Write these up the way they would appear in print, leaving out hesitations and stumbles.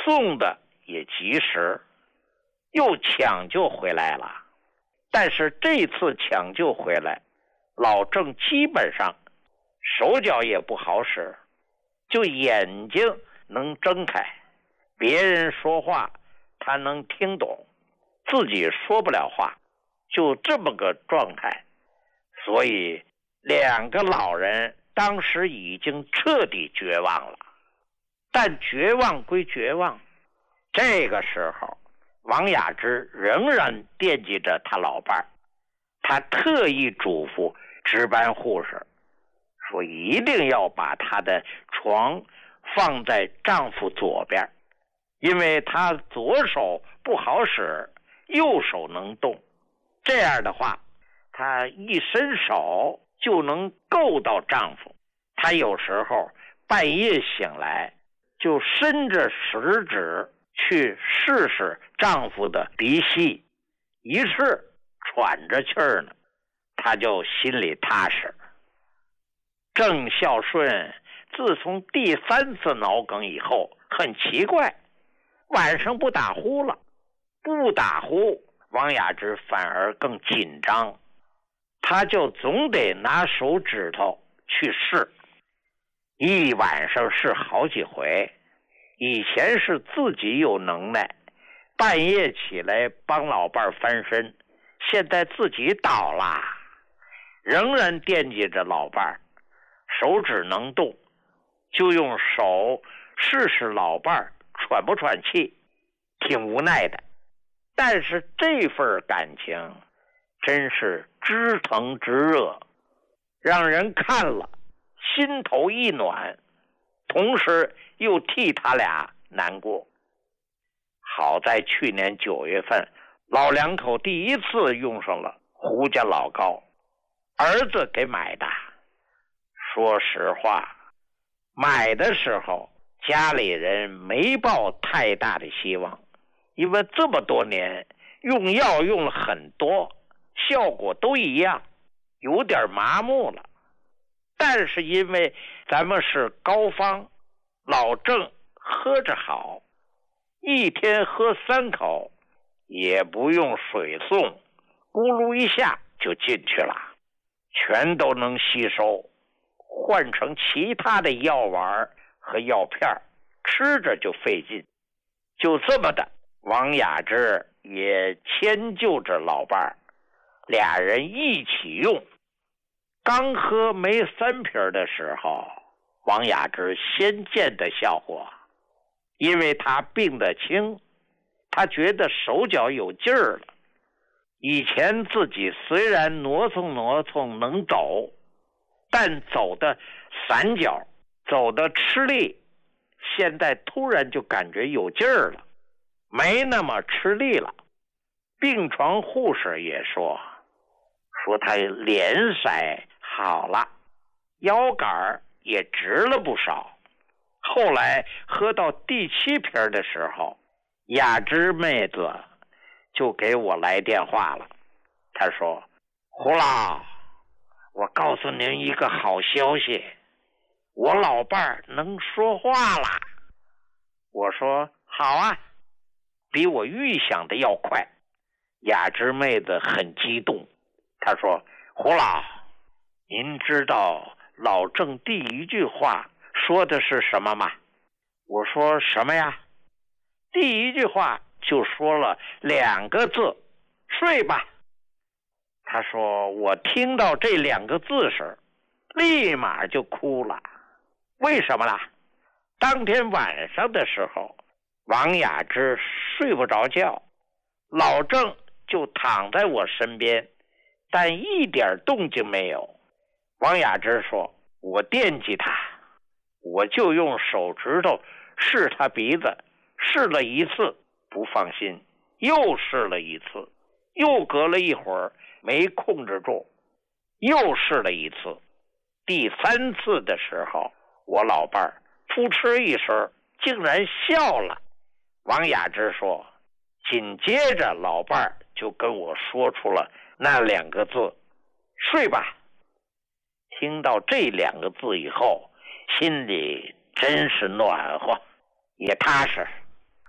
送的也及时，又抢救回来了。但是这次抢救回来，老郑基本上手脚也不好使，就眼睛能睁开，别人说话他能听懂，自己说不了话，就这么个状态。所以两个老人当时已经彻底绝望了。但绝望归绝望，这个时候王雅芝仍然惦记着他老伴儿，他特意嘱咐值班护士说一定要把他的床放在丈夫左边，因为他左手不好使，右手能动，这样的话他一伸手就能够到丈夫。他有时候半夜醒来就伸着食指去试试丈夫的鼻息，一试喘着气儿呢，他就心里踏实。郑孝顺自从第3次脑梗以后，很奇怪，晚上不打呼了，不打呼，王雅芝反而更紧张，他就总得拿手指头去试，一晚上试好几回。以前是自己有能耐，半夜起来帮老伴翻身，现在自己倒了，仍然惦记着老伴，手指能动，就用手试试老伴喘不喘气，挺无奈的。但是这份感情真是知疼知热，让人看了心头一暖，同时又替他俩难过。好在去年9月份，老两口第一次用上了胡家老膏，儿子给买的。说实话，买的时候家里人没抱太大的希望，因为这么多年用药用了很多，效果都一样，有点麻木了。但是因为咱们是膏方，老郑喝着好，一天喝3口，也不用水送，咕噜一下就进去了，全都能吸收。换成其他的药丸和药片，吃着就费劲。就这么的，王雅芝也迁就着老伴儿，俩人一起用。刚喝没3瓶的时候，王雅芝先见的效果，因为她病得轻，她觉得手脚有劲儿了。以前自己虽然挪蹭能走，但走的散脚，走的吃力，现在突然就感觉有劲儿了，没那么吃力了。病床护士也说他脸色好了，腰杆也直了不少。后来喝到第7瓶的时候，雅芝妹子就给我来电话了，她说：胡老，我告诉您一个好消息，我老伴儿能说话了。我说好啊，比我预想的要快。雅芝妹子很激动，她说：胡老，您知道老郑第1句话说的是什么吗？我说什么呀？第1句话就说了2个字，睡吧。他说我听到这2个字时立马就哭了。为什么啦？当天晚上的时候，王雅芝睡不着觉，老郑就躺在我身边，但一点动静没有。王雅芝说我惦记他，我就用手指头试他鼻子，试了1次不放心，又试了1次，又隔了一会儿没控制住，又试了1次。第3次的时候，我老伴儿扑哧一声竟然笑了。王雅芝说紧接着老伴儿就跟我说出了那2个字，睡吧。听到这2个字以后，心里真是暖和，也踏实。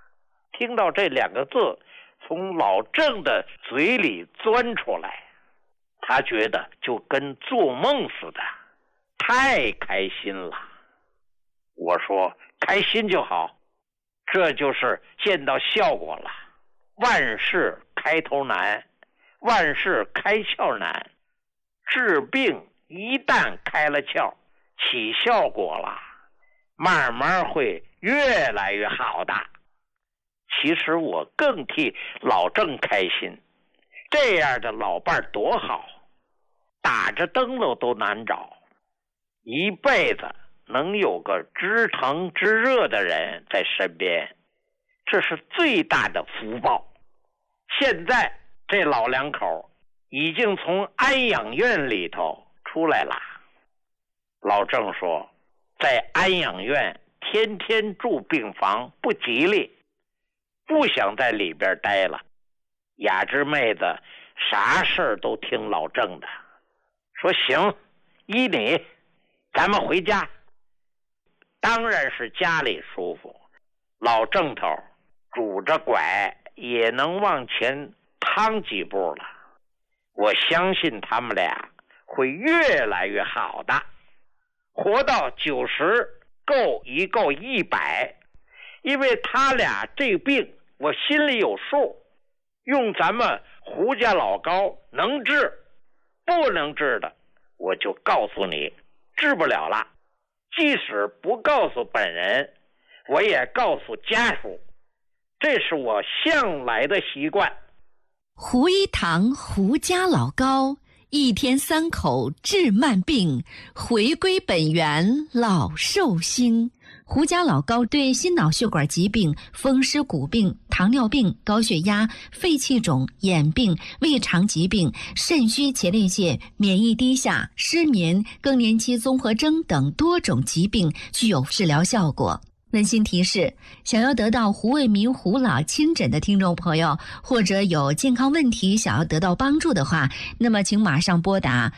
听到这2个字从老郑的嘴里钻出来，他觉得就跟做梦似的，太开心了。我说开心就好，这就是见到效果了。万事开头难，万事开窍难，治病一旦开了窍，起效果了，慢慢会越来越好的。其实我更替老郑开心，这样的老伴多好，打着灯笼都难找，一辈子能有个知疼知热的人在身边，这是最大的福报。现在这老两口已经从安养院里头出来了。老郑说，在安养院天天住病房不吉利，不想在里边待了。雅芝妹子啥事儿都听老郑的，说行，依你，咱们回家。当然是家里舒服，老郑头拄着拐也能往前趟几步了。我相信他们俩会越来越好的，活到90够一够100，因为他俩这病我心里有数，用咱们胡家老高能治，不能治的我就告诉你治不了了。即使不告诉本人，我也告诉家属，这是我向来的习惯。 胡一堂胡家老高，一天3口治慢病，回归本源老寿星。胡家老高对心脑血管疾病、风湿骨病、糖尿病、高血压、肺气肿、眼病、胃肠疾病、肾虚前列腺、免疫低下、失眠、更年期综合征等多种疾病具有治疗效果。温馨提示，想要得到胡卫民胡老亲诊的听众朋友，或者有健康问题想要得到帮助的话，那么请马上拨打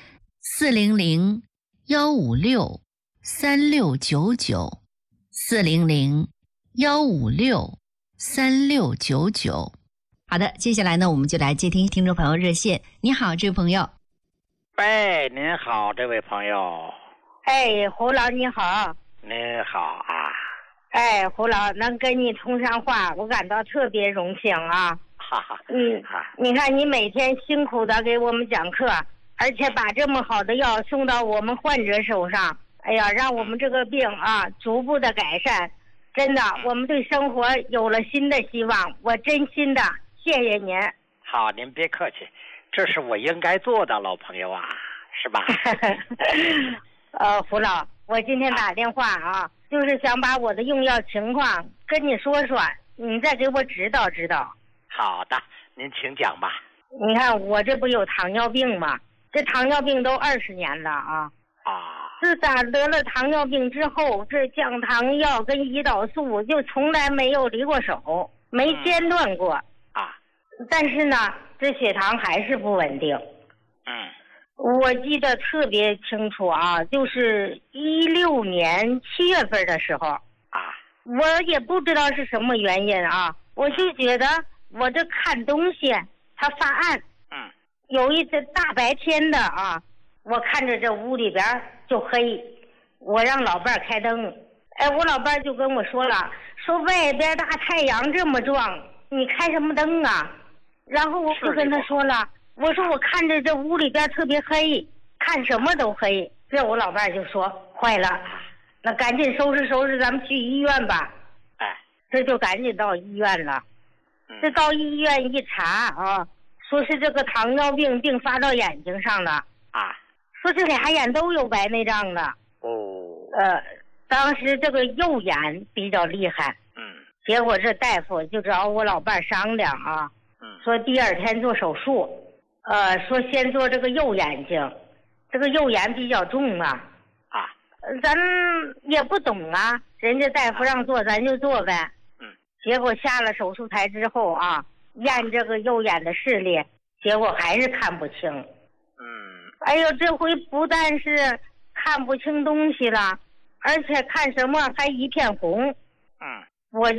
400-156-3699 400-156-3699。好的，接下来呢，我们就来接听听众朋友热线。你好，这位朋友。 喂，您好，这位朋友。 哎，胡老你好。 您好啊。 哎，胡老能跟你通上话，我感到特别荣幸啊。 哈哈。 你看你每天辛苦的给我们讲课，而且把这么好的药送到我们患者手上，哎呀，让我们这个病啊逐步的改善。真的，我们对生活有了新的希望，我真心的谢谢您。 好，您别客气，这是我应该做的，老朋友啊，是吧？ 胡老，我今天打电话啊，就是想把我的用药情况跟你说说，你再给我指导指导。 好的，您请讲吧。 你看我这不有糖尿病吗？这糖尿病都20年了啊。自打得了糖尿病之后，这降糖药跟胰岛素就从来没有离过手，没间断过啊。 但是呢，这血糖还是不稳定。我记得特别清楚啊，就是16年7月份的时候啊， 我也不知道是什么原因啊，我就觉得我这看东西它发暗。有一次大白天的啊，我看着这屋里边就黑，我让老伴开灯，我老伴就跟我说了，说外边大太阳这么壮，你开什么灯啊？然后我就跟他说了，我说我看着这屋里边特别黑，看什么都黑。这我老伴就说坏了，那赶紧收拾收拾，咱们去医院吧。这就赶紧到医院了。这到医院一查啊，说是这个糖尿病并发到眼睛上了啊，说这俩眼都有白内障了。当时这个右眼比较厉害。结果这大夫就找我老伴商量啊，说第2天做手术，说先做这个右眼睛，这个右眼比较重啊。咱也不懂啊，人家大夫让做咱就做呗。结果下了手术台之后啊，验这个右眼的视力，结果还是看不清。哎呦，这回不但是看不清东西了，而且看什么还一片红。我就